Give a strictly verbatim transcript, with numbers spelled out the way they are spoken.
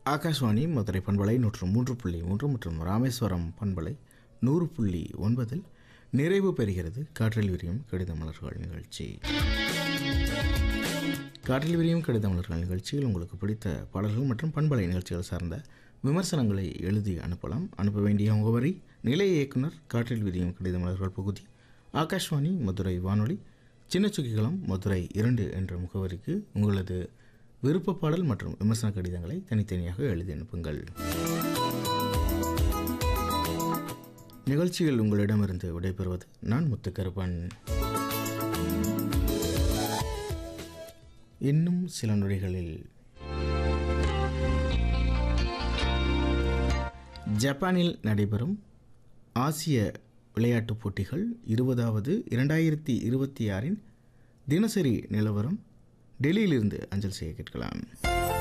ஆகாஷ்வாணி மதுரை பண்பலை நூற்று மூன்று புள்ளி மூன்று மற்றும் ராமேஸ்வரம் பண்பலை நூறு புள்ளி ஒன்பதில் நிறைவு பெறுகிறது காற்றில் விரியும் கடித மலர்கள் நிகழ்ச்சி. காற்றில் விரியும் கடித மலர்கள் நிகழ்ச்சியில் உங்களுக்கு பிடித்த பாடல்கள் மற்றும் பண்பலை நிகழ்ச்சிகள் சார்ந்த விமர்சனங்களை எழுதி அனுப்பலாம். அனுப்ப வேண்டிய முகவரி நிலைய இயக்குனர் காற்றில் விரியும் கடித மலர்கள் பகுதி, ஆகாஷ்வாணி மதுரை வானொலி, சின்னச்சுக்கிகளம் மதுரை இரண்டு என்ற முகவரிக்கு உங்களது விருப்ப பாடல் மற்றும் விமர்சன கடிதங்களை தனித்தனியாக எழுதி அனுப்புங்கள். நிகழ்ச்சியில் உங்களிடமிருந்து விடைபெறுவது நான் முத்துக்கருப்பன். இன்னும் சில நொடிகளில் ஜப்பானில் நடைபெறும் ஆசிய விளையாட்டுப் போட்டிகள் இருபதாவது இரண்டாயிரத்தி இருபத்தி ஆறின் தினசரி நிலவரம் டெல்லியிலிருந்து அஞ்சல் செய்ய கேட்கலாம்.